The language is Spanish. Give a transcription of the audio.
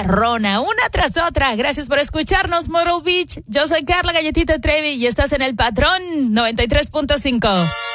perrona, una tras otra. Gracias por escucharnos, Myrtle Beach. Yo soy Carla Galletita Trevi y estás en El Patrón 93.5.